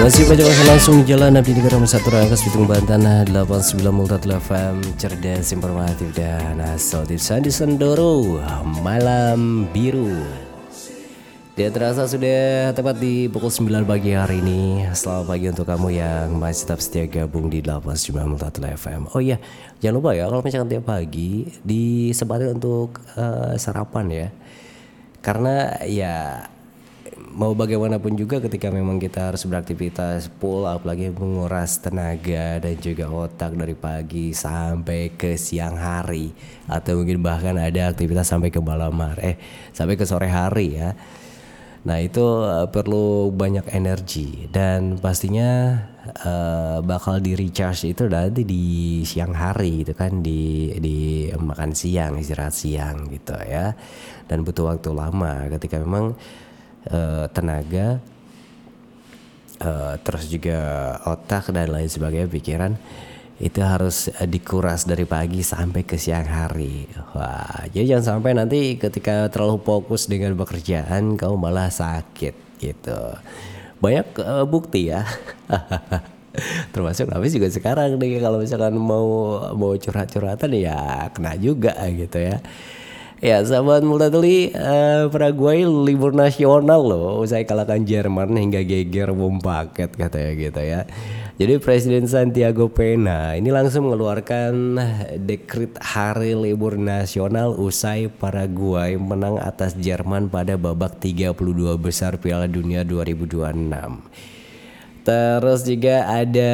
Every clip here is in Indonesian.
Masih baca langsung jalan Abdi Negara Satu Rangkas Bitung Banten 89 FM cerdas informatif dan asosiatif Sandi Sendoro Malam Biru. Dia terasa sudah tepat di pukul 9 pagi hari ini. Selamat pagi untuk kamu yang masih tetap setia gabung di 89 FM. Oh iya, jangan lupa ya kalau misalkan tiap pagi disempatin untuk sarapan ya. Karena ya mau bagaimanapun juga ketika memang kita harus beraktivitas full, apalagi menguras tenaga dan juga otak dari pagi sampai ke siang hari, atau mungkin bahkan ada aktivitas sampai ke malam hari, sampai ke sore hari ya. Nah itu perlu banyak energi dan pastinya bakal di recharge itu nanti di siang hari gitu kan, di makan siang, istirahat siang gitu ya. Dan butuh waktu lama ketika memang tenaga, terus juga otak dan lain sebagainya, pikiran itu harus dikuras dari pagi sampai ke siang hari. Wah, jadi jangan sampai nanti ketika terlalu fokus dengan pekerjaan kamu malah sakit gitu. Banyak bukti ya. Termasuk habis juga sekarang nih, kalau misalkan mau curhat-curhatan ya kena juga gitu ya. Ya, sahabat Multatuli, Paraguay libur nasional loh, usai kalahkan Jerman hingga geger bom paket katanya gitu ya. Jadi Presiden Santiago Pena ini langsung mengeluarkan dekret hari libur nasional usai Paraguay menang atas Jerman pada babak 32 besar Piala Dunia 2026. Terus juga ada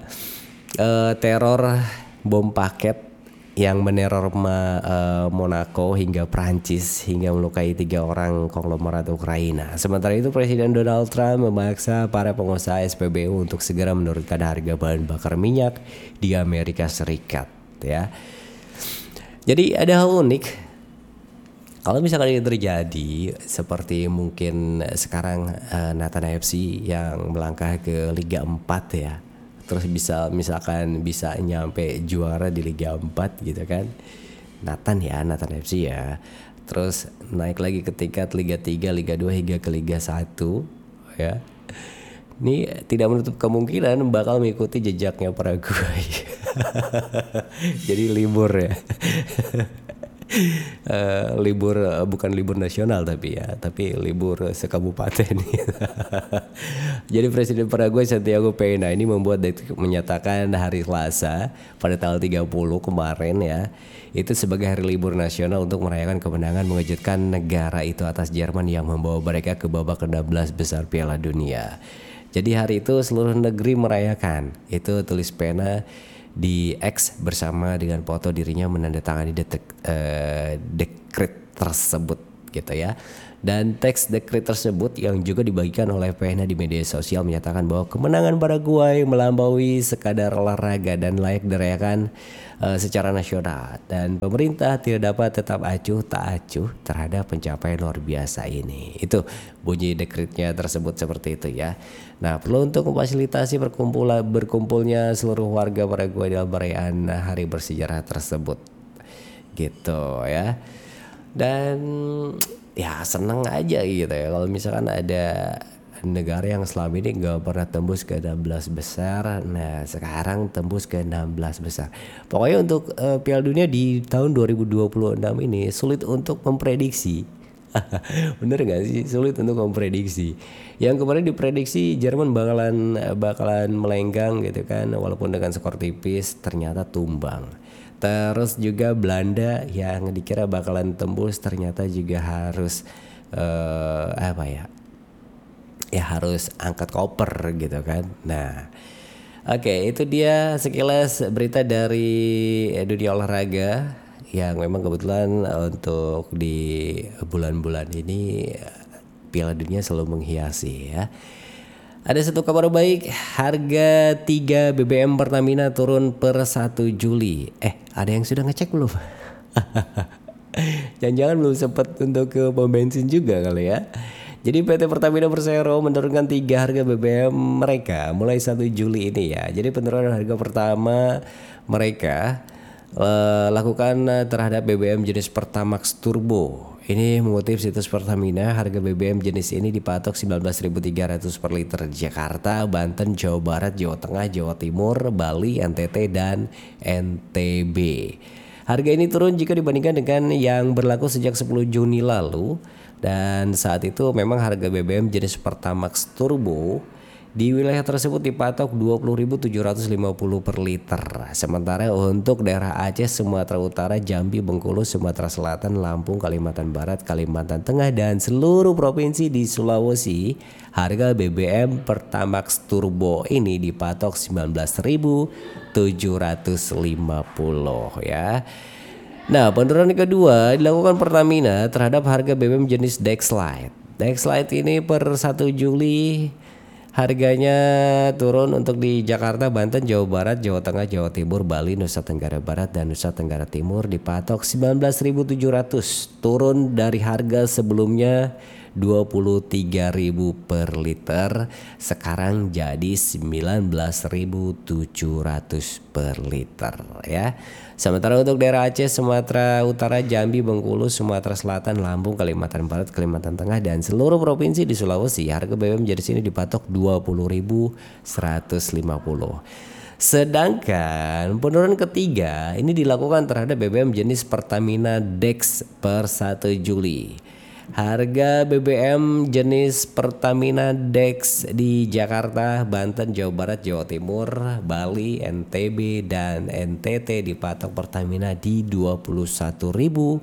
teror bom paket yang meneror Monaco hingga Prancis hingga melukai 3 orang konglomerat Ukraina. Sementara itu Presiden Donald Trump memaksa para pengusaha SPBU untuk segera menurunkan harga bahan bakar minyak di Amerika Serikat ya. Jadi ada hal unik kalau misalkan ini terjadi, seperti mungkin sekarang Nathan AFC yang melangkah ke Liga 4 ya. Terus misalkan bisa nyampe juara di Liga 4 gitu kan. Nathan FC ya. Terus naik lagi ke tingkat Liga 3, Liga 2 hingga ke Liga 1 ya. Ini tidak menutup kemungkinan bakal mengikuti jejaknya Paraguay. Jadi libur ya. Libur, bukan libur nasional tapi libur sekabupaten. Jadi Presiden Paraguay Santiago Pena ini menyatakan hari Selasa pada tanggal 30 kemarin ya, itu sebagai hari libur nasional untuk merayakan kemenangan mengejutkan negara itu atas Jerman yang membawa mereka ke babak ke-16 besar Piala Dunia. Jadi hari itu seluruh negeri merayakan. Itu tulis Pena di X bersama dengan foto dirinya menandatangani dekret tersebut gitu ya. Dan teks dekret tersebut yang juga dibagikan oleh Pena di media sosial menyatakan bahwa kemenangan Paraguay melampaui sekadar olahraga dan layak dirayakan secara nasional, dan pemerintah tidak dapat tetap acuh tak acuh terhadap pencapaian luar biasa ini. Itu bunyi dekretnya tersebut seperti itu ya. Nah, perlu untuk memfasilitasi berkumpulnya seluruh warga Paraguay dalam perayaan hari bersejarah tersebut gitu ya. Dan ya seneng aja gitu ya kalau misalkan ada negara yang selama ini gak pernah tembus ke 16 besar, nah sekarang tembus ke 16 besar. Pokoknya untuk Piala Dunia di tahun 2026 ini sulit untuk memprediksi. Bener gak sih? Sulit untuk memprediksi. Yang kemarin diprediksi Jerman bakalan melenggang gitu kan, walaupun dengan skor tipis ternyata tumbang. Terus juga Belanda yang dikira bakalan tembus ternyata juga harus harus angkat koper gitu kan. Nah, oke, itu dia sekilas berita dari dunia olahraga yang memang kebetulan untuk di bulan-bulan ini Piala Dunia selalu menghiasi ya. Ada satu kabar baik, harga 3 BBM Pertamina turun per 1 Juli. Ada yang sudah ngecek belum? Jangan-jangan belum sempat untuk ke pom bensin juga kali ya. Jadi PT Pertamina Persero menurunkan 3 harga BBM mereka mulai 1 Juli ini ya. Jadi penurunan harga pertama mereka lakukan terhadap BBM jenis Pertamax Turbo Ini mengutip situs Pertamina, harga BBM jenis ini dipatok 19.300 per liter Jakarta, Banten, Jawa Barat, Jawa Tengah, Jawa Timur, Bali, NTT, dan NTB. Harga ini turun jika dibandingkan dengan yang berlaku sejak 10 Juni lalu. Dan saat itu memang harga BBM jenis Pertamax Turbo di wilayah tersebut dipatok 20.750 per liter. Sementara untuk daerah Aceh, Sumatera Utara, Jambi, Bengkulu, Sumatera Selatan, Lampung, Kalimantan Barat, Kalimantan Tengah, dan seluruh provinsi di Sulawesi, harga BBM Pertamax Turbo ini dipatok 19.750 ya. Nah, penurunan kedua dilakukan Pertamina terhadap harga BBM jenis Dexlite. Dexlite ini per 1 Juli harganya turun untuk di Jakarta, Banten, Jawa Barat, Jawa Tengah, Jawa Timur, Bali, Nusa Tenggara Barat, dan Nusa Tenggara Timur dipatok 19.700, turun dari harga sebelumnya 23.000 per liter, sekarang jadi 19.700 per liter ya. Sementara untuk daerah Aceh, Sumatera Utara, Jambi, Bengkulu, Sumatera Selatan, Lampung, Kalimantan Barat, Kalimantan Tengah, dan seluruh provinsi di Sulawesi, harga BBM jenis ini dipatok 20.150. Sedangkan penurunan ketiga ini dilakukan terhadap BBM jenis Pertamina Dex per 1 Juli. Harga BBM jenis Pertamina Dex di Jakarta, Banten, Jawa Barat, Jawa Timur, Bali, NTB, dan NTT dipatok Pertamina di 21.150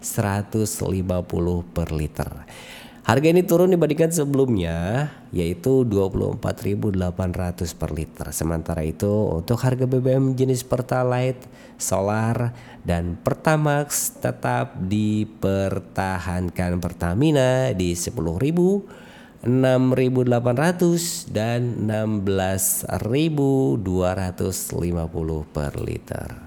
per liter. Harga ini turun dibandingkan sebelumnya, yaitu 24.800 per liter. Sementara itu untuk harga BBM jenis Pertalite, Solar, dan Pertamax tetap dipertahankan Pertamina di 10.000, 6.800, dan 16.250 per liter.